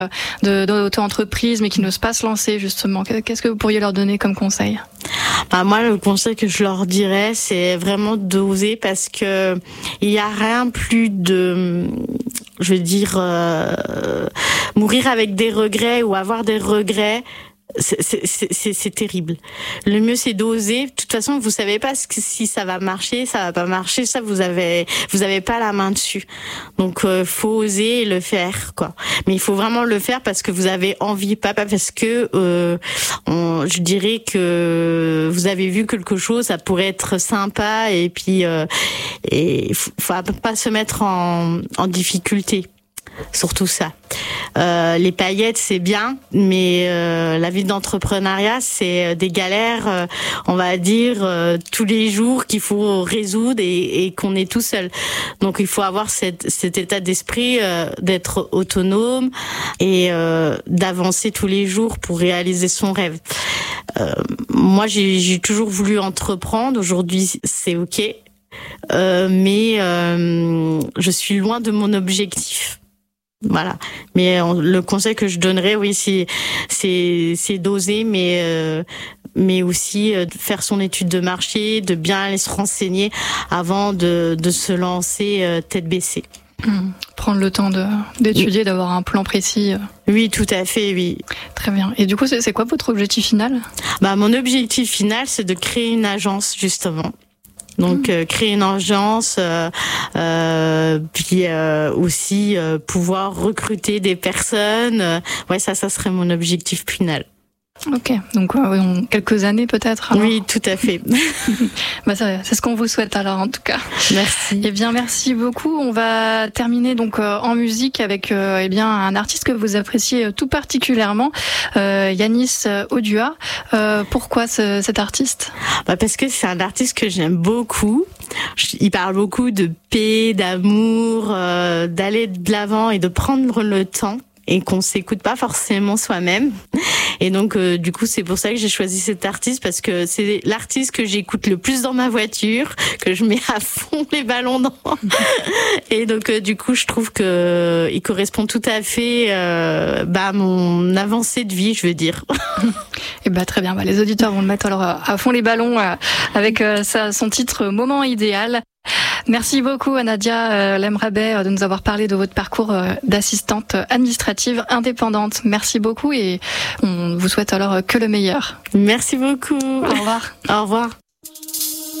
d'auto-entreprise mais qui n'osent pas se lancer justement. Qu'est-ce que vous pourriez leur donner comme conseil? Moi, le conseil que je leur dirais, c'est vraiment d'oser, parce que il y a rien plus de, je veux dire, mourir avec des regrets ou avoir des regrets. C'est terrible. Le mieux, c'est d'oser. De toute façon, vous savez pas si ça va marcher, ça va pas marcher. Ça, vous avez pas la main dessus. Donc, faut oser le faire, quoi. Mais il faut vraiment le faire parce que vous avez envie, pas parce que, je dirais que vous avez vu quelque chose, ça pourrait être sympa, et puis, faut pas se mettre en difficulté. Surtout ça. Les paillettes, c'est bien, mais la vie d'entrepreneuriat, c'est des galères, on va dire, tous les jours qu'il faut résoudre, et qu'on est tout seul. Donc il faut avoir cet état d'esprit d'être autonome et d'avancer tous les jours pour réaliser son rêve. Moi, j'ai toujours voulu entreprendre. Aujourd'hui, c'est ok, mais je suis loin de mon objectif. Voilà. Mais le conseil que je donnerais, oui, c'est d'oser, mais aussi de faire son étude de marché, de bien aller se renseigner avant de se lancer tête baissée. Prendre le temps d'étudier, d'avoir un plan précis. Oui, tout à fait, oui. Très bien. Et du coup, c'est quoi votre objectif final? Mon objectif final, c'est de créer une agence, justement. Donc créer une agence, puis aussi pouvoir recruter des personnes. Ouais, ça serait mon objectif final. Ok, donc dans quelques années peut-être. Alors. Oui, tout à fait. C'est ce qu'on vous souhaite alors en tout cas. Merci. Eh bien, merci beaucoup. On va terminer donc en musique avec un artiste que vous appréciez tout particulièrement, Yanis Odua. Pourquoi cet artiste? Parce que c'est un artiste que j'aime beaucoup. Il parle beaucoup de paix, d'amour, d'aller de l'avant et de prendre le temps, et qu'on s'écoute pas forcément soi-même. Et donc du coup, c'est pour ça que j'ai choisi cet artiste, parce que c'est l'artiste que j'écoute le plus dans ma voiture, que je mets à fond les ballons dans. Et donc du coup, je trouve que il correspond tout à fait à mon avancée de vie, je veux dire. Et très bien. Les auditeurs vont le mettre alors à fond les ballons avec son titre Moment idéal. Merci beaucoup à Nadia Lemrabet de nous avoir parlé de votre parcours d'assistante administrative indépendante. Merci beaucoup, et on vous souhaite alors que le meilleur. Merci beaucoup. Au revoir. Au revoir.